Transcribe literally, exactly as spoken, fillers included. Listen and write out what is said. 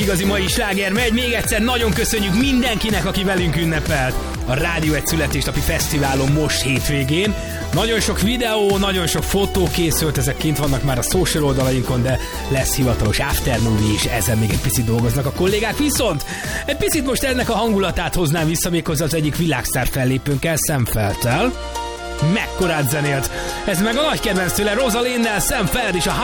igazi mai sláger megy. Még egyszer nagyon köszönjük mindenkinek, aki velünk ünnepelt a Rádió egy születésnapi fesztiválon most hétvégén. Nagyon sok videó, nagyon sok fotó készült, ezek kint vannak már a social oldalainkon, de lesz hivatalos aftermovie is, ezen még egy picit dolgoznak a kollégák. Viszont egy picit most ennek a hangulatát hoznám vissza, méghozzá az egyik világsztár fellépőnkkel, Sam Felttel. Mekkorát zenélt! Ez meg a nagy kedvenc tőle, Rosalind-nel, Sam Feld és a